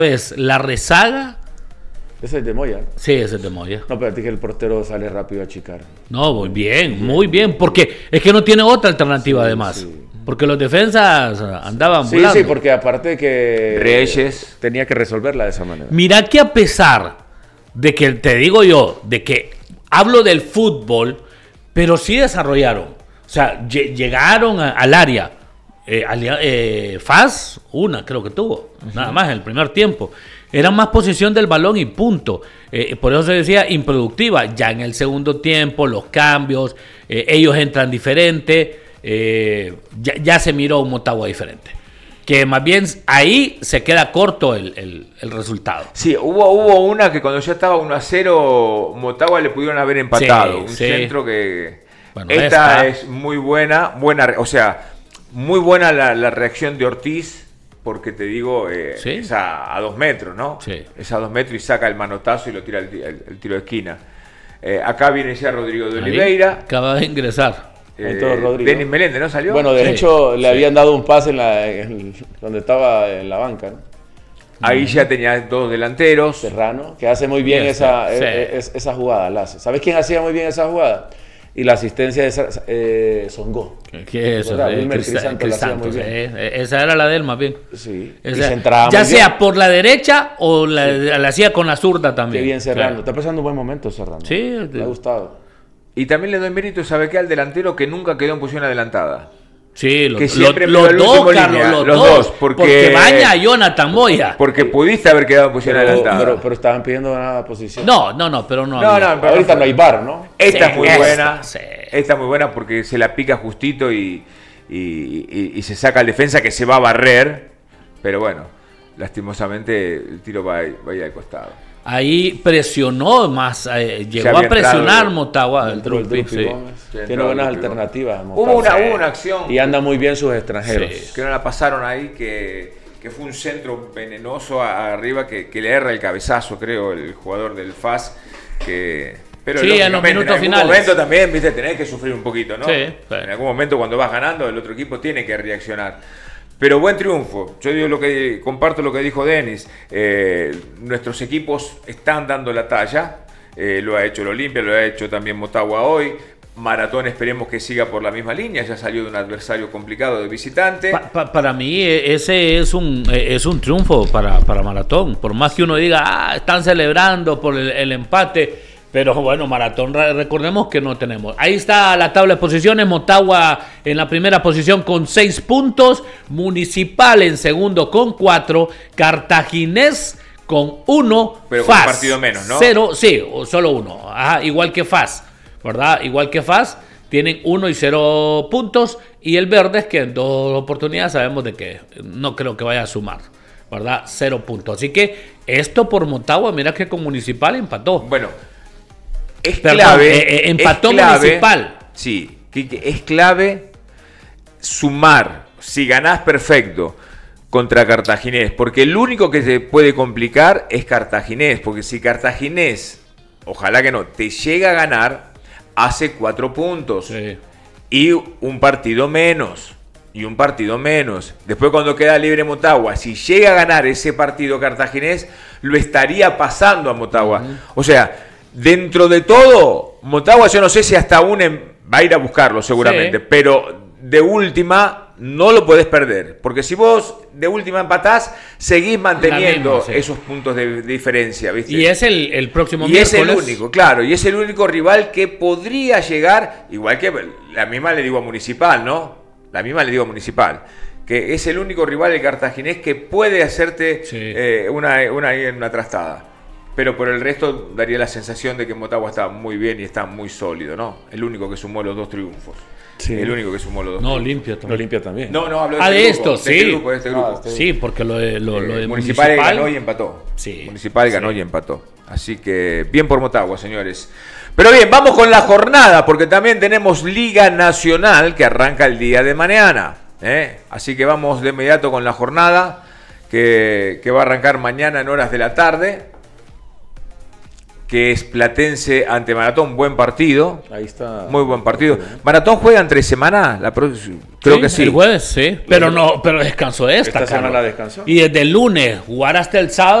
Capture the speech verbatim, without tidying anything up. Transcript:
es la rezaga. Ese es de Moya. Sí, ese es de Moya. No, pero es que el portero sale rápido a achicar. No, muy bien, muy bien, porque es que no tiene otra alternativa, sí, además. Sí. Porque los defensas andaban sí, volando. Sí, porque aparte que Reyes tenía que resolverla de esa manera. Mira que a pesar de que, te digo yo, de que hablo del fútbol, pero sí desarrollaron. O sea, llegaron a, al área. Eh, eh, Faz, una creo que tuvo, uh-huh. nada más en el primer tiempo. Era más posesión del balón y punto. Eh, por eso se decía improductiva. Ya en el segundo tiempo, los cambios, eh, ellos entran diferente. Eh, ya, ya se miró un Motagua diferente. Que más bien ahí se queda corto el, el, el resultado. Sí, hubo, hubo una que cuando ya estaba uno a cero, Motagua le pudieron haber empatado. Sí, un sí. centro que... Bueno, esta, esta es muy buena, buena, o sea, muy buena la, la reacción de Ortiz. Porque te digo, eh, ¿sí? es a, a dos metros, ¿no? Sí. Es a dos metros y saca el manotazo y lo tira el, el, el tiro de esquina. Eh, acá viene ya Rodrigo de Oliveira. Acaba de ingresar. Eh, Denis Meléndez, ¿no salió? Bueno, de sí. hecho, le sí. habían dado un pase en la, en, donde estaba en la banca, ¿no? Ahí ya tenía dos delanteros. Serrano, que hace muy bien, bien esa, sí. es, esa jugada. La hace. ¿Sabes quién hacía muy bien esa jugada? Y la asistencia de eh, Songó. ¿Qué es eso? Eh, Crisanto, Crisanto, sí. Esa era la de él más bien. Sí. Esa, ya sea bien. Por la derecha o la, sí. la hacía con la zurda también. Qué bien Serrano. Claro. Está pasando un buen momento Serrano. Sí. Me ha gustado. Y también le doy mérito, ¿sabe qué? Al delantero que nunca quedó en posición adelantada. Sí, lo, que siempre lo, lo dos, Carlos, los, los dos. Porque, porque baña a Jonathan Moya. Porque pudiste haber quedado en posición pero, adelantada. Pero, pero estaban pidiendo una posición. No, no, no, pero no. No, no, pero ahorita no hay V A R, ¿no? Esta sí, es muy esta, buena. Sí. Esta es muy buena porque se la pica justito y, y, y, y se saca al defensa que se va a barrer. Pero bueno, lastimosamente el tiro va, va ahí al costado. Ahí presionó más, eh, llegó a presionar el, Motagua. El Drupi, el sí. Tiene buenas alternativas. Hubo una, hubo una acción. Y anda muy bien sus extranjeros. Sí. Que no la pasaron ahí, que, que fue un centro venenoso a, a arriba que, que le erra el cabezazo, creo, el jugador del F A S. Que, pero sí, en los minutos en algún finales. momento también, viste, tenés que sufrir un poquito, ¿no? Sí, sí. En algún momento cuando vas ganando, el otro equipo tiene que reaccionar. Pero buen triunfo. Yo digo lo que comparto lo que dijo Denis. Eh, nuestros equipos están dando la talla. Eh, lo ha hecho el Olimpia, lo ha hecho también Motagua hoy. Maratón esperemos que siga por la misma línea. Ya salió de un adversario complicado de visitante. Pa, pa, para mí ese es un es un triunfo para, para Maratón. Por más que uno diga, ah, están celebrando por el, el empate. Pero bueno, Maratón, recordemos que no tenemos. Ahí está la tabla de posiciones. Motagua en la primera posición con seis puntos. Municipal en segundo con cuatro. Cartaginés con uno. Pero con un partido menos, ¿no? Cero, sí, solo uno. Ajá, igual que F A S, ¿verdad? Igual que F A S. Tienen uno y cero puntos. Y el Verdes, que en dos oportunidades sabemos de que no creo que vaya a sumar, ¿verdad? Cero puntos. Así que esto por Motagua, mira que con Municipal empató. Bueno. Es Perdón, clave. Eh, eh, empató es clave, Municipal. Sí, es clave sumar. Si ganás, perfecto, contra Cartaginés. Porque el único que se puede complicar es Cartaginés. Porque si Cartaginés, ojalá que no, te llega a ganar, hace cuatro puntos. Sí. Y un partido menos. Y un partido menos. Después cuando queda libre Motagua, si llega a ganar ese partido Cartaginés, lo estaría pasando a Motagua. Uh-huh. O sea... Dentro de todo, Motagua yo no sé si hasta un em- va a ir a buscarlo seguramente, sí. Pero de última no lo podés perder, porque si vos de última empatás, seguís manteniendo misma, sí. esos puntos de, de diferencia, ¿viste? Y es el, el próximo y miércoles. Y es el único, claro, y es el único rival que podría llegar, igual que la misma le digo a Municipal, ¿no? La misma le digo a Municipal. Que es el único rival de Cartaginés que puede hacerte sí. eh, una, una, una trastada. Pero por el resto daría la sensación de que Motagua está muy bien y está muy sólido, ¿no? El único que sumó los dos triunfos. Sí. El único que sumó los dos no, triunfos. Olimpia también. Olimpia también. No, no, hablo de ah, este de grupo, esto, de sí. este grupo, de este grupo. Ah, este sí, porque lo de, lo, lo de eh, Municipal, Municipal ganó y empató. Sí. Municipal ganó sí. y empató. Así que bien por Motagua, señores. Pero bien, vamos con la jornada, porque también tenemos Liga Nacional que arranca el día de mañana. ¿eh? Así que vamos de inmediato con la jornada que, que va a arrancar mañana en horas de la tarde. que es Platense ante Maratón, buen partido. Ahí está. Muy buen partido. Maratón juega entre semana, la pro... creo sí, que sí. El jueves, sí. Pero no, pero descansó esta. Esta semana descansó. Y desde el lunes jugar hasta el sábado.